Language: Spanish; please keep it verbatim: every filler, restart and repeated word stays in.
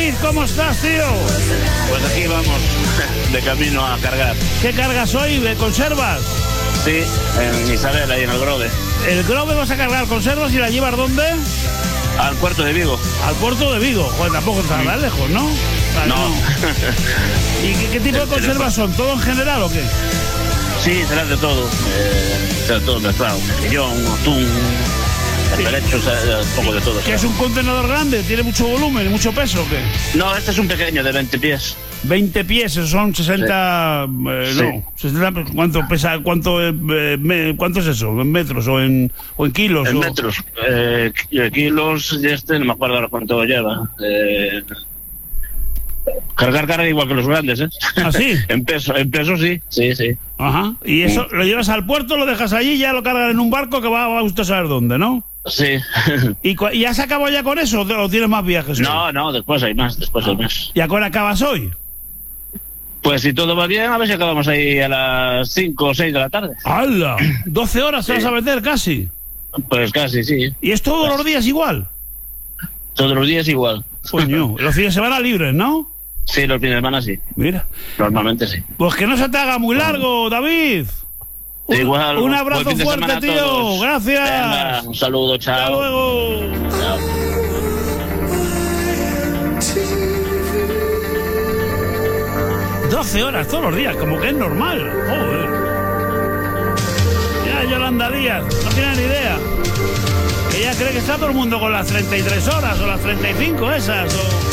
David, ¿cómo estás, tío? Pues aquí vamos, de camino a cargar. ¿Qué cargas hoy? ¿De conservas? Sí, en Isabel, ahí en el Grove. ¿El Grove vas a cargar conservas y la llevas dónde? Al puerto de Vigo. Al puerto de Vigo. Joder, tampoco está tan lejos, ¿no? Vale, No. no. ¿Y qué, qué tipo de conservas son? ¿Todo en general o qué? Sí, será de todo. Eh, será todo mezclado. Mejillón, atún, perechos, un poco de todo. ¿Qué es un contenedor grande? ¿Tiene mucho volumen y mucho peso o qué? No, este es un pequeño de veinte pies. veinte pies, eso son sesenta... Sí. Eh, Sí. No, sesenta, ¿cuánto pesa? ¿Cuánto, eh, me, ¿Cuánto es eso? ¿En metros o en, o en kilos? En o... metros. Eh, kilos y este, no me acuerdo ahora cuánto lleva. Eh, cargar carga igual que los grandes, ¿eh? ¿Ah, sí? en peso, en peso sí, sí, sí. Ajá. ¿Y eso lo llevas al puerto, lo dejas allí y ya lo cargan en un barco que va a usted saber dónde, ¿no? Sí. ¿Y, cu- ¿Y has acabado ya con eso o tienes más viajes hoy? No, no, después hay más, después hay más. ¿Y a cuál acabas hoy? Pues si todo va bien, a ver si acabamos ahí a las cinco o seis de la tarde. ¡Hala! doce horas te Sí. vas a meter casi. Pues casi, sí. ¿Y es todos los días igual? Todos los días igual. Coño, los fines de semana libres, ¿no? Sí, los fines de semana sí. Mira. Normalmente sí. Pues que no se te haga muy largo, David. Un, Igual. un buen abrazo fin de fuerte, semana a tío. todos. Gracias. Venga, un saludo, chao. Hasta luego. Chao. doce horas todos los días, como que es normal. Joder. Ya Yolanda Díaz, no tiene ni idea. Ella cree que está todo el mundo con las treinta y tres horas o las treinta y cinco esas. O...